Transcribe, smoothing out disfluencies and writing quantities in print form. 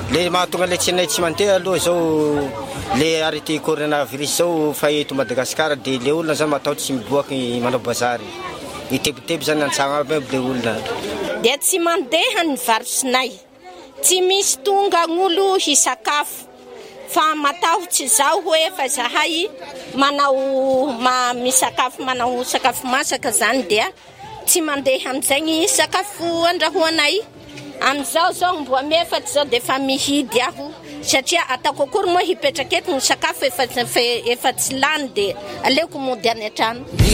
Le mahatonga le tsinay tsy mandeha aloha zao le arrêté coronavirus zao fa eto Madagasikara dia le olona zany matahotra tsy miboaky manao bazary. Itebiteby zany antsagna aby le olona. Dia tsy mandeha ny varosinay. Tsy misy tonga gn'olo hisakafo. Fa matahotra zao hoe fa zahay manao misakafo manao sakafo masaka zany dia tsy mandeha am'izay sakafo andrahoanay. Am'izao zao mbo amefaty zao dia efa mihidy aho satria ataoko akory moa hipetraka eto ny sakafo efa tsy lany dia aleoko mody any an-trano.